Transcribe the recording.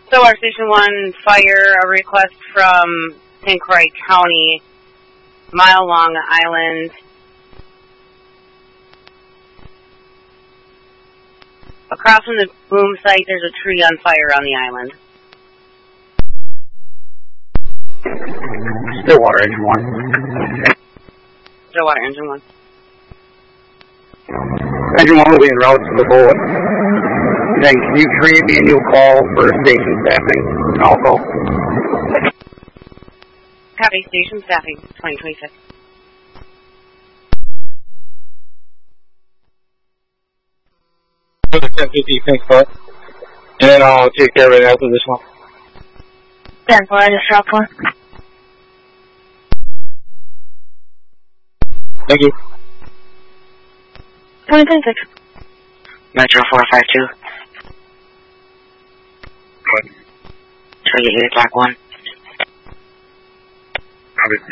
So our Station 1 fire, a request from St. Croix County, mile-long island. Across from the boom site, there's a tree on fire on the island. Stillwater Engine 1. Stillwater Engine 1. Engine 1 will be en route to the bullet. Then can you create me a new call for station staffing? I'll go. Copy, station staffing, 2026. For the 1050 pink foot. And then I'll take care of it after this one. 10-4, I just dropped one. Thank you. 2026. Metro 452. What? Show you 8 black 1. Copy.